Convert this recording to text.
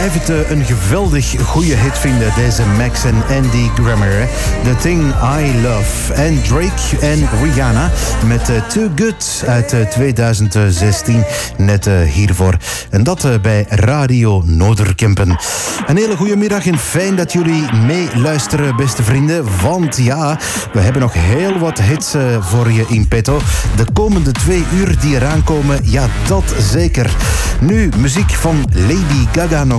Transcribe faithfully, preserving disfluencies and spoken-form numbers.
blijf het uh, een geweldig goede hit vinden, deze Max en Andy Grammer. The Thing I Love. En Drake en Rihanna met uh, Too Good uit uh, twintig zestien. Net uh, hiervoor. En dat uh, bij Radio Noorderkempen. Een hele goede middag en fijn dat jullie meeluisteren, beste vrienden. Want ja, we hebben nog heel wat hits uh, voor je in petto. De komende twee uur die eraan komen, ja, dat zeker. Nu muziek van Lady Gaga nog.